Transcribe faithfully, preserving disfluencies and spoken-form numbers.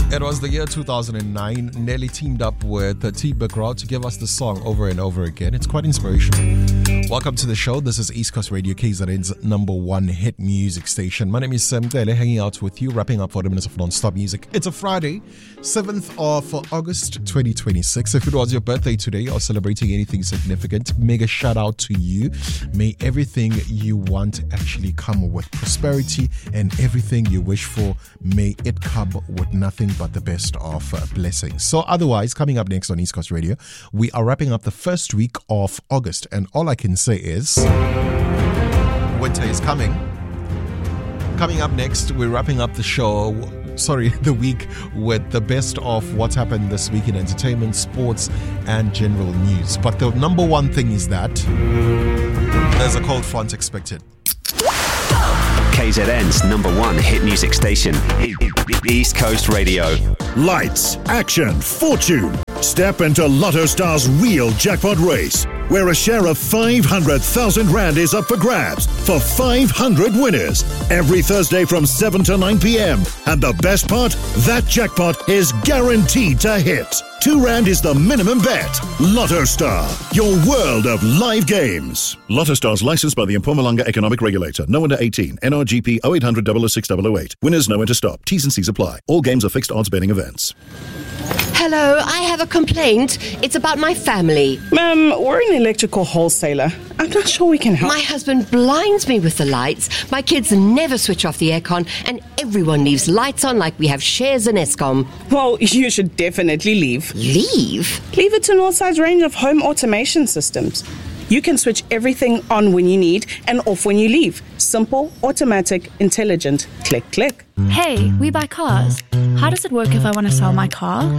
It was the year two thousand nine. Nelly teamed up with uh, T. McGraw to give us the song over and over again. It's quite inspirational. Welcome to the show. This is East Coast Radio, K Z N's number one hit music station. My name is Sam Dele, hanging out with you, wrapping up forty minutes of non-stop music. It's a Friday, seventh of August twenty twenty-six. If it was your birthday today or celebrating anything significant, mega shout out to you. May everything you want actually come with prosperity, and everything you wish for, may it come with nothing but the best of uh, blessings. So otherwise, coming up next on East Coast Radio, we are wrapping up the first week of August, and all I can say is winter is coming. Coming up next, we're wrapping up the show, sorry, the week with the best of what's happened this week in entertainment, sports, and general news. But the number one thing is that there's a cold front expected. K Z N's number one hit music station, East Coast Radio. Lights, action, fortune. Step into Lotto Star's real jackpot race, where a share of five hundred thousand rand is up for grabs for five hundred winners every Thursday from seven to nine p.m. And the best part, that jackpot is guaranteed to hit. Two rand is the minimum bet. Lotto Star, your world of live games. Lotto Star's licensed by the Mpumalanga Economic Regulator. No under eighteen. N R G P oh eight hundred, oh oh six, oh oh eight. Winners know when to stop. T's and C's apply. All games are fixed odds betting events. Hello, I have a complaint. It's about my family. Ma'am, we're an electrical wholesaler. I'm not sure we can help. My husband blinds me with the lights. My kids never switch off the aircon, and everyone leaves lights on like we have shares in Eskom. Well, you should definitely leave. Leave? Leave it to Northside's range of home automation systems. You can switch everything on when you need and off when you leave. Simple, automatic, intelligent. Click, click. Hey, we buy cars. How does it work if I want to sell my car?